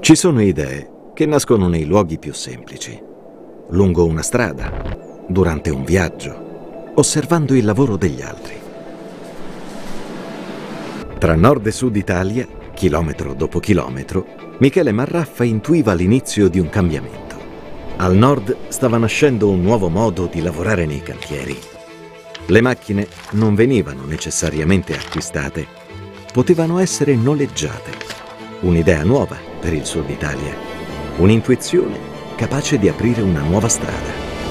Ci sono idee che nascono nei luoghi più semplici, lungo una strada, durante un viaggio, osservando il lavoro degli altri. Tra nord e sud Italia, chilometro dopo chilometro, Michele Marraffa intuiva l'inizio di un cambiamento. Al nord stava nascendo un nuovo modo di lavorare nei cantieri. Le macchine non venivano necessariamente acquistate, potevano essere noleggiate. Un'idea nuova per il sud Italia, un'intuizione capace di aprire una nuova strada.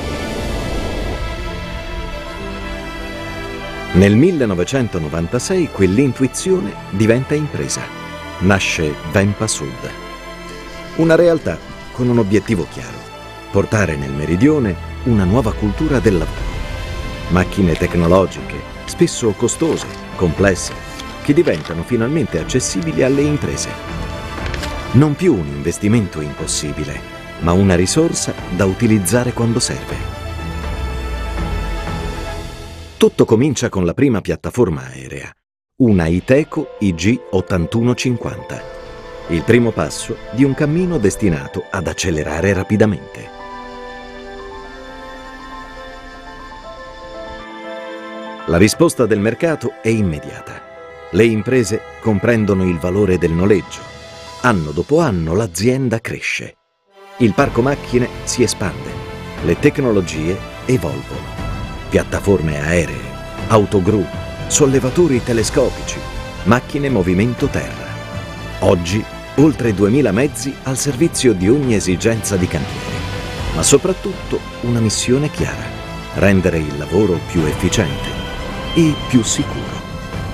Nel 1996 quell'intuizione diventa impresa. Nasce Vempa Sud. Una realtà con un obiettivo chiaro: portare nel meridione una nuova cultura del lavoro. Macchine tecnologiche, spesso costose, complesse, che diventano finalmente accessibili alle imprese. Non più un investimento impossibile, ma una risorsa da utilizzare quando serve. Tutto comincia con la prima piattaforma aerea, una Iveco IG8150, il primo passo di un cammino destinato ad accelerare rapidamente. La risposta del mercato è immediata. Le imprese comprendono il valore del noleggio. Anno dopo anno l'azienda cresce. Il parco macchine si espande. Le tecnologie evolvono. Piattaforme aeree, autogru, sollevatori telescopici, macchine movimento terra. Oggi oltre 2000 mezzi al servizio di ogni esigenza di cantiere, ma soprattutto una missione chiara: rendere il lavoro più efficiente e più sicuro.